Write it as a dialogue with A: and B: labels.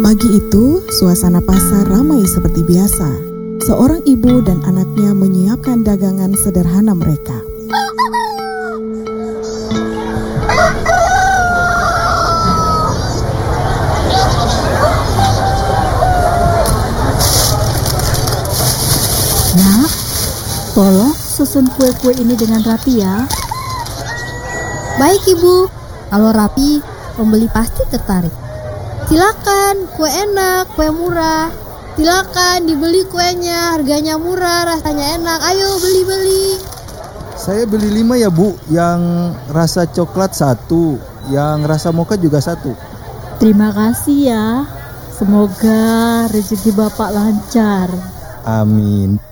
A: Pagi itu, suasana pasar ramai seperti biasa. Seorang ibu dan anaknya menyiapkan dagangan sederhana mereka.
B: Nak, tolong susun kue-kue ini dengan rapi ya.
C: Baik Ibu, kalau rapi, pembeli pasti tertarik. Silakan, kue enak, kue murah. Silakan dibeli kuenya, harganya murah, rasanya enak. Ayo beli-beli.
D: Saya beli 5 ya Bu, yang rasa coklat 1, yang rasa mocha juga 1.
B: Terima kasih ya. Semoga rezeki Bapak lancar.
D: Amin.